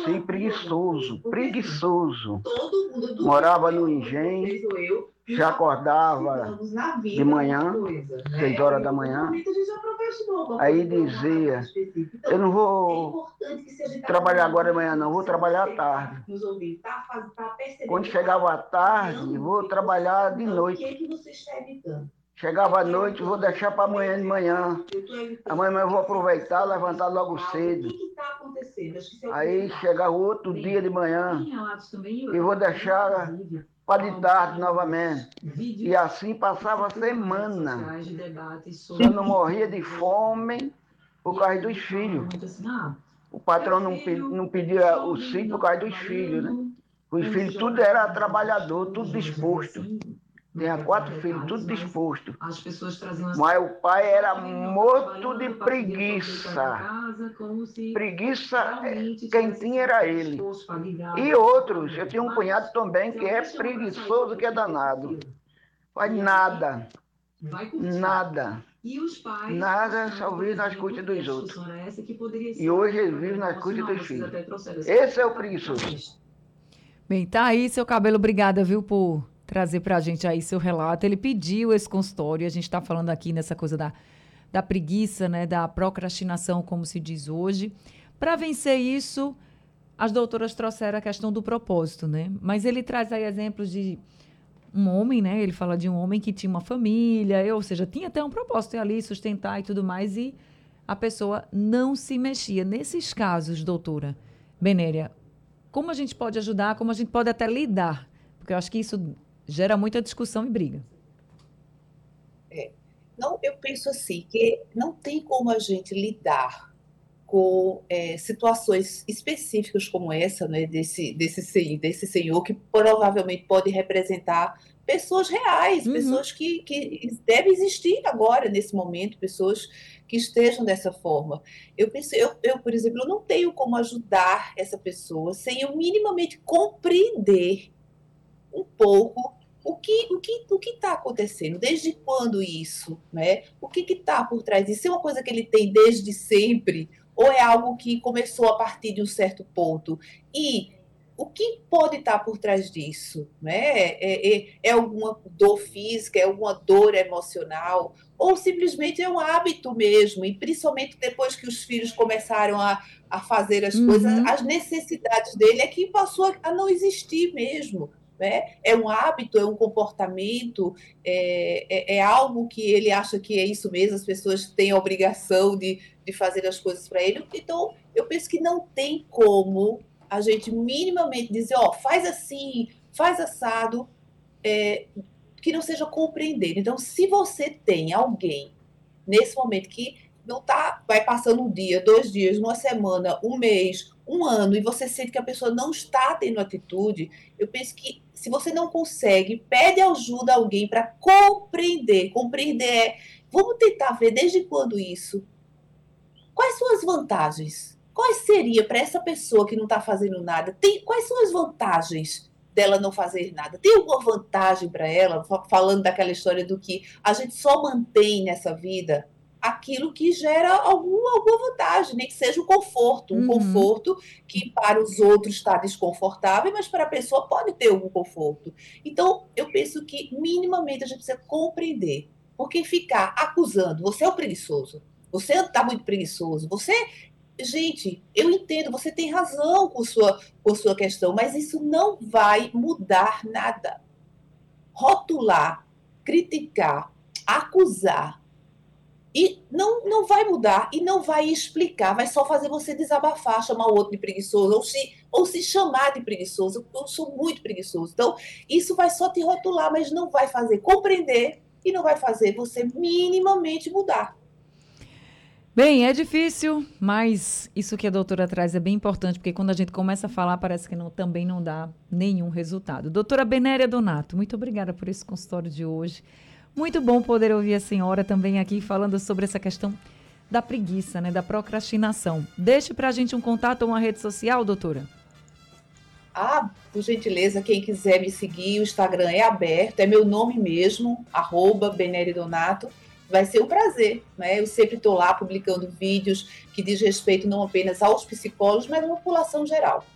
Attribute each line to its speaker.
Speaker 1: nasci preguiçoso, preguiçoso. Morava no engenho, já acordava de manhã, 6 horas da manhã. Aí dizia, eu não vou trabalhar agora de manhã não, vou trabalhar à tarde. Quando chegava à tarde, vou trabalhar de noite. Chegava à noite, vou deixar para amanhã de manhã. Amanhã eu vou aproveitar, levantar logo cedo. Aí chegava outro dia de manhã e vou deixar para de tarde novamente. E assim passava a semana. Eu não morria de fome por causa dos filhos. O patrão não pedia o sítio por causa dos filhos, né? Os filhos tudo era trabalhador, tudo disposto. Tinha 4 filhos, tudo disposto. Mas o pai era morto de preguiça. Preguiça, quem tinha era ele. E outros, eu tinha um cunhado também que é preguiçoso, que é danado. Faz nada, nada. Nada, só vive nas custas dos outros. E hoje ele vive nas custas dos filhos. Esse é o preguiçoso.
Speaker 2: Bem, tá aí, seu Cabelo, obrigada, viu, por trazer pra gente aí seu relato. Ele pediu esse consultório, a gente tá falando aqui nessa coisa da preguiça, né, da procrastinação, como se diz hoje. Para vencer isso, as doutoras trouxeram a questão do propósito, né? Mas ele traz aí exemplos de um homem, né? Ele fala de um homem que tinha uma família, ou seja, tinha até um propósito ali, sustentar e tudo mais, e a pessoa não se mexia. Nesses casos, doutora Benéria, como a gente pode ajudar, como a gente pode até lidar? Porque eu acho que isso gera muita discussão e briga.
Speaker 3: Não, eu penso assim, que não tem como a gente lidar com situações específicas como essa, né, desse senhor, que provavelmente pode representar pessoas reais, pessoas que devem existir agora, nesse momento, pessoas que estejam dessa forma. Eu penso, por exemplo, eu não tenho como ajudar essa pessoa sem eu minimamente compreender um pouco o que está acontecendo, desde quando isso, né? O que está por trás disso? É uma coisa que ele tem desde sempre, ou é algo que começou a partir de um certo ponto? E o que pode estar por trás disso? Né? É alguma dor física, é alguma dor emocional, ou simplesmente é um hábito mesmo, e principalmente depois que os filhos começaram a fazer as coisas, as necessidades dele é que passou a não existir mesmo. Né? É um hábito, é um comportamento, é algo que ele acha que é isso mesmo, as pessoas têm a obrigação de fazer as coisas para ele. Então, eu penso que não tem como a gente minimamente dizer, ó, faz assim, faz assado, que não seja compreender. Então, se você tem alguém nesse momento que não tá, vai passando um dia, 2 dias, uma semana, um mês, um ano, e você sente que a pessoa não está tendo atitude, eu penso que se você não consegue, pede ajuda a alguém para compreender. Compreender vamos tentar ver desde quando isso. Quais são as vantagens? Quais seria para essa pessoa que não está fazendo nada? Quais são as vantagens dela não fazer nada? Tem alguma vantagem para ela? Falando daquela história do que a gente só mantém nessa vida aquilo que gera alguma vantagem, nem que seja um conforto que para os outros está desconfortável, mas para a pessoa pode ter algum conforto. Então, eu penso que minimamente a gente precisa compreender, porque ficar acusando, você é o preguiçoso, você está muito preguiçoso, gente, eu entendo, você tem razão com sua questão, mas isso não vai mudar nada. Rotular, criticar, acusar, e não vai mudar e não vai explicar, vai só fazer você desabafar, chamar o outro de preguiçoso, ou se chamar de preguiçoso. Eu sou muito preguiçoso. Então, isso vai só te rotular, mas não vai fazer compreender e não vai fazer você minimamente mudar.
Speaker 2: Bem, é difícil, mas isso que a doutora traz é bem importante, porque quando a gente começa a falar, parece que também não dá nenhum resultado. Doutora Benéria Donato, muito obrigada por esse consultório de hoje. Muito bom poder ouvir a senhora também aqui falando sobre essa questão da preguiça, né, da procrastinação. Deixe para a gente um contato ou uma rede social, doutora.
Speaker 3: Por gentileza, quem quiser me seguir, o Instagram é aberto, é meu nome mesmo, @Benéria Donato. Vai ser um prazer, né? Eu sempre estou lá publicando vídeos que diz respeito não apenas aos psicólogos, mas à população geral.